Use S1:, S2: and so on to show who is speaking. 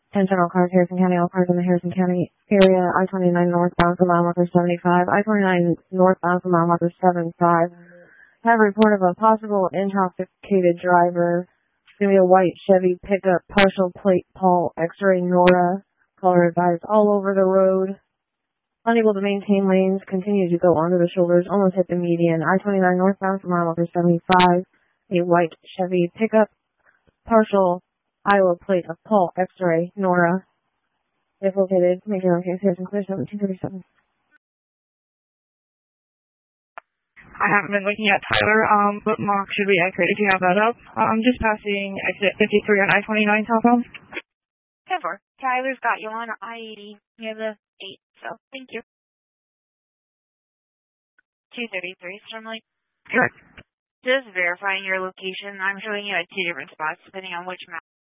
S1: Attention all cars, Harrison County, all cars in the Harrison County area, I-29 northbound for mile marker 75, I-29 northbound for mile marker 75. Have a report of a possible intoxicated driver. It's going to be a white Chevy pickup, partial plate, Paul, X-ray, Nora. Caller advised, all over the road. Unable to maintain lanes, continue to go onto the shoulders, almost hit the median. I-29 northbound for mile marker 75. A white Chevy pickup, partial Iowa plate of Paul, X-ray, Nora. If located, make your own case. Harrison Clear 1737.
S2: I haven't been looking at Tyler, but Mock should be accurate if you have that up. I'm just passing exit 53 on I-29 southbound.
S3: 10-4. Tyler's got you on I-80 near the 8, so thank you. 233, Stormlight.
S2: Correct.
S3: Just verifying your location. I'm showing you at 2 different spots depending on which map.